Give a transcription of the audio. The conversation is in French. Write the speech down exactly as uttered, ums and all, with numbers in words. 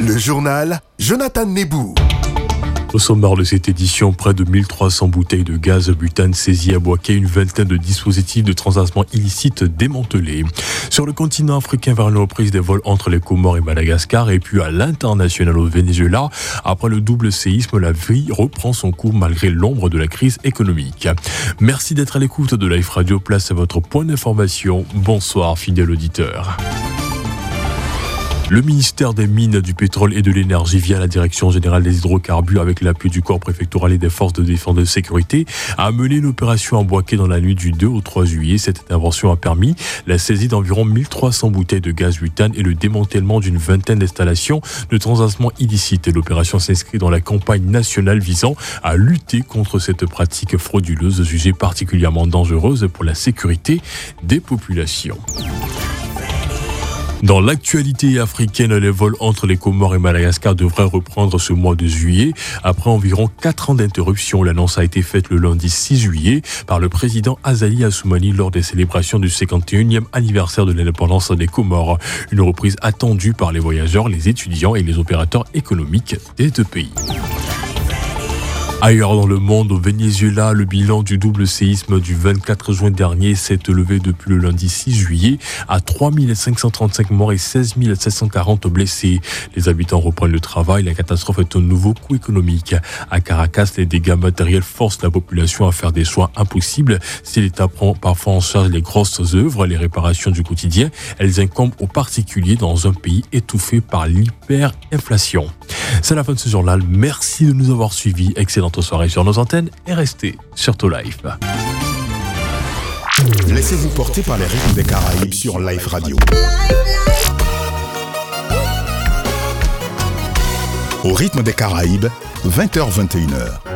Le journal Jonathan Nebou. Au sommaire de cette édition, près de mille trois cents bouteilles de gaz butane saisies à Bouaké, une vingtaine de dispositifs de transvasement illicite démantelés. Sur le continent africain, vers une reprise des vols entre les Comores et Madagascar, et puis à l'international au Venezuela, après le double séisme, la vie reprend son cours malgré l'ombre de la crise économique. Merci d'être à l'écoute de Life Radio. Place à votre point d'information. Bonsoir, fidèle auditeur. Le ministère des Mines, du Pétrole et de l'Énergie, via la Direction Générale des Hydrocarbures, avec l'appui du corps préfectoral et des forces de défense et de sécurité, a mené une opération à Bouaké dans la nuit du deux au trois juillet. Cette intervention a permis la saisie d'environ mille trois cents bouteilles de gaz butane et le démantèlement d'une vingtaine d'installations de transvasement illicite. L'opération s'inscrit dans la campagne nationale visant à lutter contre cette pratique frauduleuse jugée particulièrement dangereuse pour la sécurité des populations. Dans l'actualité africaine, les vols entre les Comores et Madagascar devraient reprendre ce mois de juillet. Après environ quatre ans d'interruption, l'annonce a été faite le lundi six juillet par le président Azali Assoumani lors des célébrations du cinquante et unième anniversaire de l'indépendance des Comores. Une reprise attendue par les voyageurs, les étudiants et les opérateurs économiques des deux pays. Ailleurs dans le monde, au Venezuela, le bilan du double séisme du vingt-quatre juin dernier s'est élevé depuis le lundi six juillet à trois mille cinq cent trente-cinq morts et seize mille sept cent quarante blessés. Les habitants reprennent le travail. La catastrophe est un nouveau coup économique. À Caracas, les dégâts matériels forcent la population à faire des choix impossibles. Si l'État prend parfois en charge les grosses œuvres, les réparations du quotidien, elles incombent aux particuliers dans un pays étouffé par l'hyperinflation. C'est la fin de ce journal. Merci de nous avoir suivis. Excellente soirée sur nos antennes et restez sur To Life. Laissez-vous porter par les rythmes des Caraïbes sur Life Radio. Au rythme des Caraïbes, vingt heures vingt et une heures.